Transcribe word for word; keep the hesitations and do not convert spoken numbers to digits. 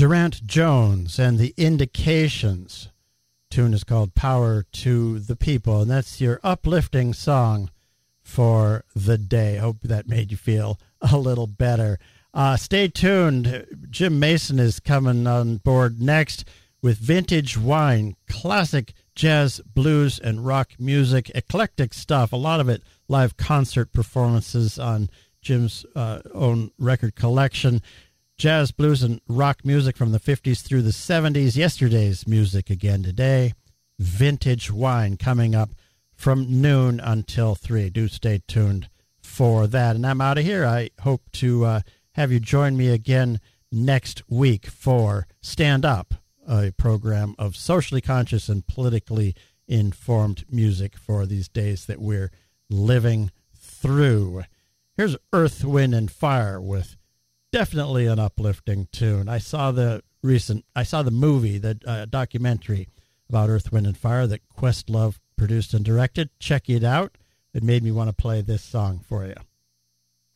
Durant Jones and the Indications. Tune is called Power to the People, and that's your uplifting song for the day. Hope that made you feel a little better. Uh, stay tuned. Jim Mason is coming on board next with Vintage Wine, classic jazz, blues, and rock music, eclectic stuff, a lot of it live concert performances on Jim's uh, own record collection. Jazz, blues, and rock music from the fifties through the seventies. Yesterday's music again today. Vintage Wine coming up from noon until three. Do stay tuned for that. And I'm out of here. I hope to uh, have you join me again next week for Stand Up, a program of socially conscious and politically informed music for these days that we're living through. Here's Earth, Wind, and Fire with definitely an uplifting tune. I saw the recent, I saw the movie, the uh, documentary about Earth, Wind, and Fire that Questlove produced and directed. Check it out. It made me want to play this song for you.